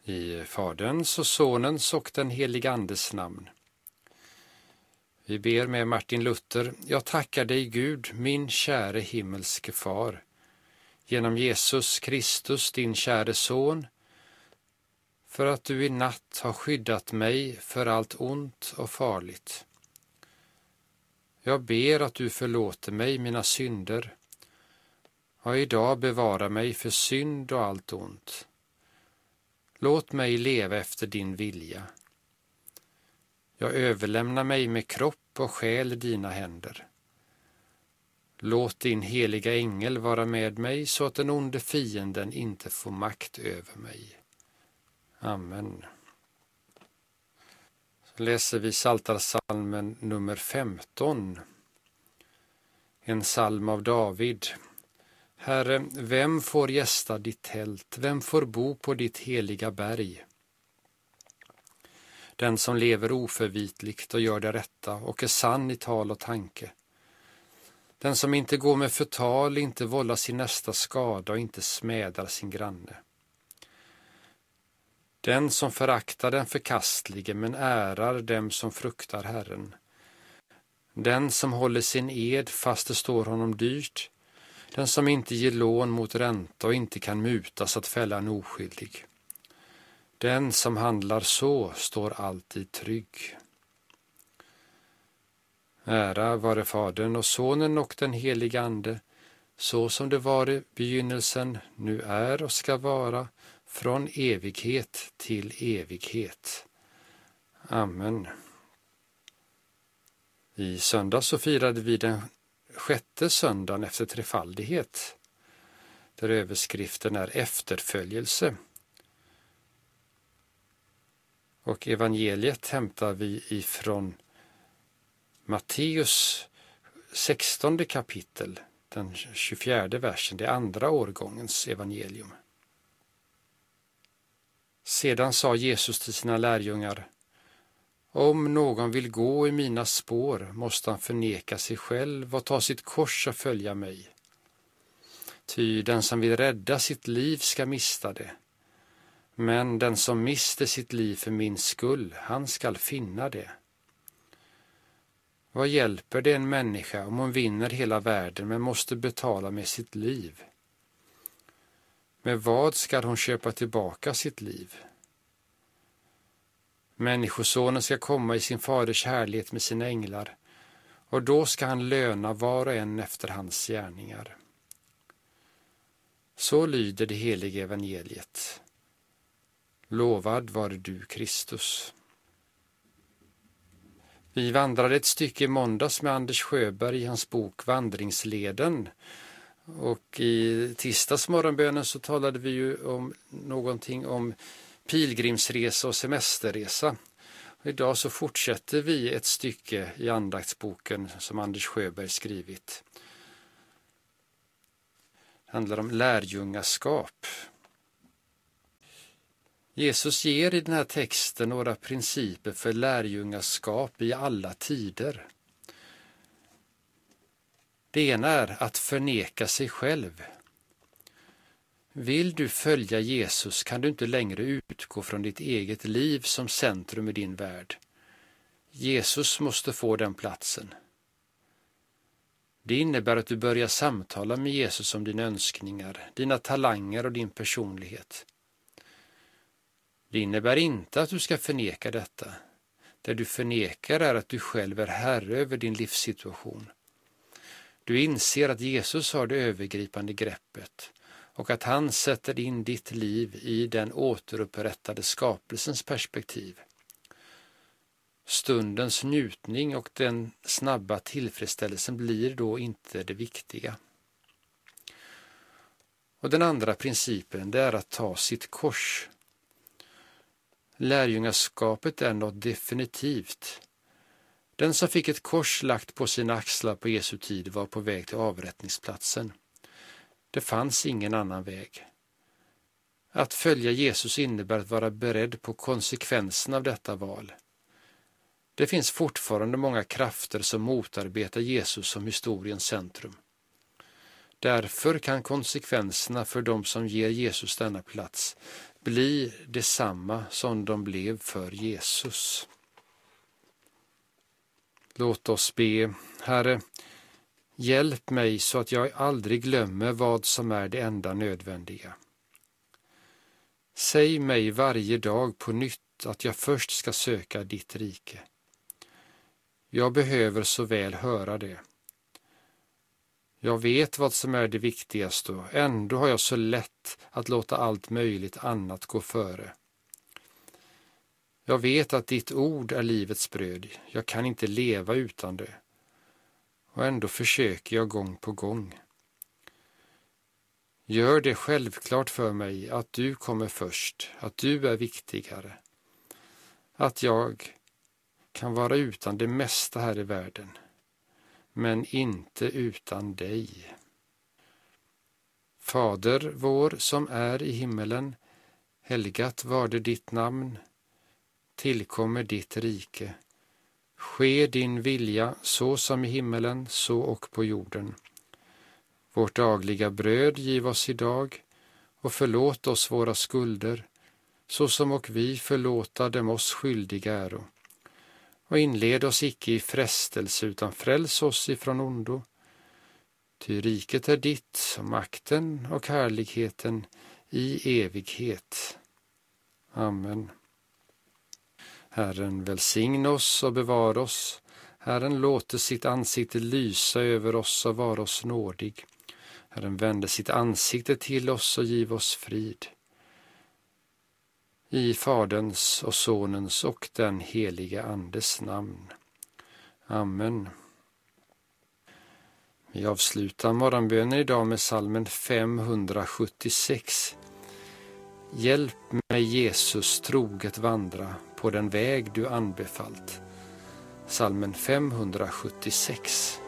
I Faderns och Sonens och den helige Andes namn. Vi ber med Martin Luther: Jag tackar dig, Gud, min käre himmelske far, genom Jesus Kristus, din käre son, för att du i natt har skyddat mig för allt ont och farligt. Jag ber att du förlåter mig mina synder och idag bevara mig för synd och allt ont. Låt mig leva efter din vilja. Jag överlämnar mig med kropp och själ i dina händer. Låt din heliga ängel vara med mig så att den onde fienden inte får makt över mig. Amen. Så läser vi Psaltarpsalmen nummer 15. En psalm av David. Herre, vem får gästa ditt tält? Vem får bo på ditt heliga berg? Den som lever oförvitligt och gör det rätta och är sann i tal och tanke. Den som inte går med förtal, inte vållar sin nästa skada och inte smädar sin granne. Den som föraktar den förkastlige men ärar dem som fruktar Herren. Den som håller sin ed fast det står honom dyrt. Den som inte ger lån mot ränta och inte kan mutas att fälla en oskyldig. Den som handlar så står alltid trygg. Ära vare Fadern och Sonen och den helige Ande, så som det var i begynnelsen, nu är och ska vara, från evighet till evighet. Amen. I söndag så firade vi den 6:e söndagen efter trefaldighet, där överskriften är efterföljelse. Och evangeliet hämtar vi ifrån Matteus 16 kapitel, den 24 versen, det andra årgångens evangelium. Sedan sa Jesus till sina lärjungar: Om någon vill gå i mina spår måste han förneka sig själv och ta sitt kors och följa mig. Ty den som vill rädda sitt liv ska mista det. Men den som mister sitt liv för min skull, han skall finna det. Vad hjälper det en människa om hon vinner hela världen men måste betala med sitt liv? Med vad ska hon köpa tillbaka sitt liv? Människosonen ska komma i sin faders härlighet med sina änglar, och då ska han löna var och en efter hans gärningar. Så lyder det heliga evangeliet. Lovad vare du, Kristus. Vi vandrade ett stycke i måndags med Anders Sjöberg i hans bok Vandringsleden. Och i tisdags morgonbönen så talade vi ju om någonting om pilgrimsresa och semesterresa. Och idag så fortsätter vi ett stycke i andaktsboken som Anders Sjöberg skrivit. Det handlar om lärjungaskap. Jesus ger i den här texten några principer för lärjungaskap i alla tider. Det ena är att förneka sig själv. Vill du följa Jesus kan du inte längre utgå från ditt eget liv som centrum i din värld. Jesus måste få den platsen. Det innebär att du börjar samtala med Jesus om dina önskningar, dina talanger och din personlighet. Det innebär inte att du ska förneka detta. Det du förnekar är att du själv är herre över din livssituation. Du inser att Jesus har det övergripande greppet och att han sätter in ditt liv i den återupprättade skapelsens perspektiv. Stundens njutning och den snabba tillfredsställelsen blir då inte det viktiga. Och den andra principen, det är att ta sitt kors. Lärjungaskapet är något definitivt. Den som fick ett kors lagt på sina axlar på Jesu tid var på väg till avrättningsplatsen. Det fanns ingen annan väg. Att följa Jesus innebär att vara beredd på konsekvenserna av detta val. Det finns fortfarande många krafter som motarbetar Jesus som historiens centrum. Därför kan konsekvenserna för dem som ger Jesus denna plats bli detsamma som de blev för Jesus. Låt oss be. Herre, hjälp mig så att jag aldrig glömmer vad som är det enda nödvändiga. Säg mig varje dag på nytt att jag först ska söka ditt rike. Jag behöver så väl höra det. Jag vet vad som är det viktigaste och ändå har jag så lätt att låta allt möjligt annat gå före. Jag vet att ditt ord är livets bröd. Jag kan inte leva utan det. Och ändå försöker jag gång på gång. Gör det självklart för mig att du kommer först, att du är viktigare. Att jag kan vara utan det mesta här i världen, men inte utan dig. Fader vår som är i himmelen, helgat varde ditt namn, tillkommer ditt rike. Ske din vilja så som i himmelen, så och på jorden. Vårt dagliga bröd giv oss idag och förlåt oss våra skulder, så som och vi förlåta dem oss skyldiga äro. Och inled oss icke i frestelse, utan fräls oss ifrån ondo. Ty riket är ditt, och makten och härligheten i evighet. Amen. Herren välsigna oss och bevara oss. Herren låter sitt ansikte lysa över oss och vara oss nådig. Herren vände sitt ansikte till oss och giv oss frid. I Faderns och Sonens och den helige Andes namn. Amen. Vi avslutar morgonbönen idag med psalmen 576. Hjälp mig Jesus troget vandra på den väg du anbefallt. Psalmen 576.